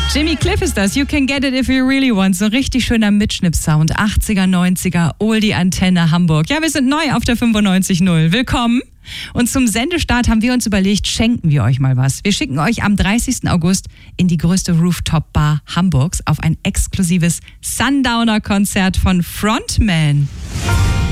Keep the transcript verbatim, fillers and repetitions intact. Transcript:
Jimmy Cliff ist das. You can get it if you really want. So richtig schöner Mitschnipp-Sound. achtziger, neunziger, Oldie Antenne Hamburg. Ja, wir sind neu auf der fünfundneunzig null. Willkommen. Und zum Sendestart haben wir uns überlegt, schenken wir euch mal was. Wir schicken euch am dreißigsten August in die größte Rooftop-Bar Hamburgs auf ein exklusives Sundowner-Konzert von Frontman.